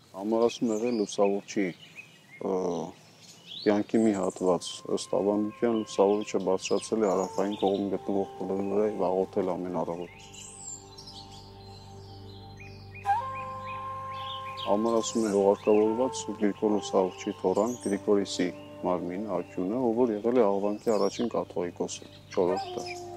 Համար ասում եղել լուսավորչի կյանքի մի հատված, ըստ ավանդության լուսավորիչը բարձրացել է հարավային կողմ գտնվող փլի վրա եւ աղոթել ամեն առավոտ։ Համար ասում է հողարկավորված Գրիգոր լուսավորչի թոռան Գրիգորիսի մարմին անկյունը, ով որ եղել է Աղվանքի առաջին կաթողիկոսը 4-րդ դար։